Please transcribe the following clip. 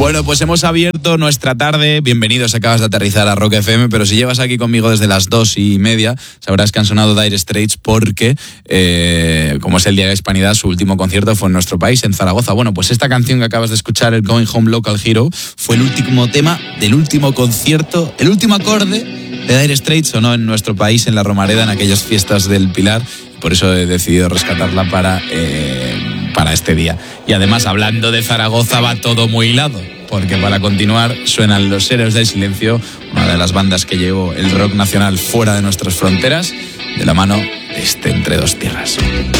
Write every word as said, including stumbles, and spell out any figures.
Bueno, pues hemos abierto nuestra tarde. Bienvenidos, acabas de aterrizar a Rock F M, pero si llevas aquí conmigo desde las dos y media, sabrás que han sonado Dire Straits porque, eh, como es el Día de la Hispanidad, su último concierto fue en nuestro país, en Zaragoza. Bueno, pues esta canción que acabas de escuchar, el Going Home Local Hero, fue el último tema del último concierto, el último acorde de Dire Straits sonó en nuestro país, en la Romareda, en aquellas fiestas del Pilar. Por eso he decidido rescatarla para, eh, para este día. Y además, hablando de Zaragoza, va todo muy hilado, porque para continuar suenan Los Héroes del Silencio, una de las bandas que llevó el rock nacional fuera de nuestras fronteras, de la mano de este Entre Dos Tierras.